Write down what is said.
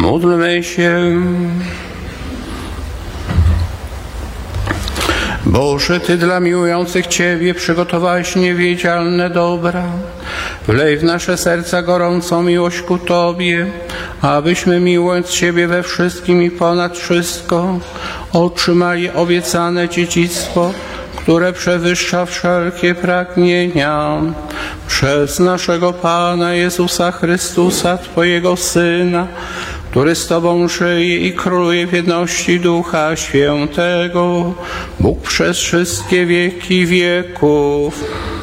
Módlmy się. Boże, Ty dla miłujących Ciebie przygotowałeś niewiedzialne dobra. Wlej w nasze serca gorącą miłość ku Tobie, abyśmy miłując Ciebie we wszystkim i ponad wszystko otrzymali obiecane dziedzictwo, które przewyższa wszelkie pragnienia. Przez naszego Pana Jezusa Chrystusa, Twojego Syna, który z Tobą żyje i króluje w jedności Ducha Świętego, Bóg przez wszystkie wieki wieków.